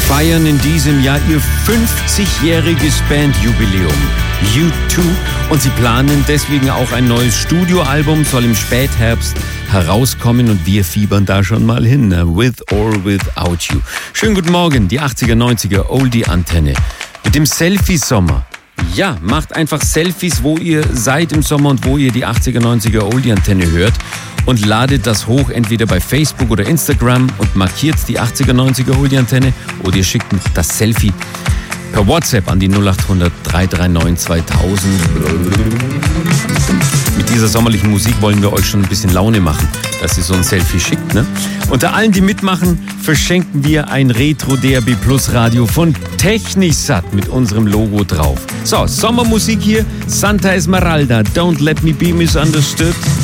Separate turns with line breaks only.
feiern in diesem Jahr ihr 50-jähriges Bandjubiläum. U2. Und sie planen deswegen auch ein neues Studioalbum, soll im Spätherbst herauskommen und wir fiebern da schon mal hin. With or Without You. Schönen guten Morgen, die 80er, 90er Oldie-Antenne. Mit dem Selfie-Sommer. Ja, macht einfach Selfies, wo ihr seid im Sommer und wo ihr die 80er, 90er Oldie-Antenne hört und ladet das hoch, entweder bei Facebook oder Instagram und markiert die 80er, 90er Oldie-Antenne oder ihr schickt das Selfie per WhatsApp an die 0800 339 2000. Mit dieser sommerlichen Musik wollen wir euch schon ein bisschen Laune machen, dass ihr so ein Selfie schickt, ne? Unter allen, die mitmachen, verschenken wir ein Retro DAB Plus Radio von Technisat mit unserem Logo drauf. So, Sommermusik hier, Santa Esmeralda, Don't Let Me Be Misunderstood.